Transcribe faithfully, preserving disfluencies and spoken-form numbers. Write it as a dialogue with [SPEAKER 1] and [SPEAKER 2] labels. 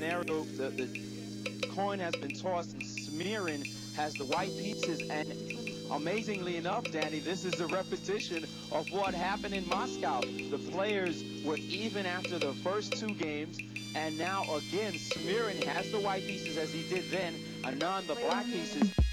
[SPEAKER 1] scenario, the, the coin has been tossed and Smirin has the white pieces, and amazingly enough, Danny, this is a repetition of what happened in Moscow. The players were even after the first two games, and now again Smirin has the white pieces as he did then, Anand the black pieces.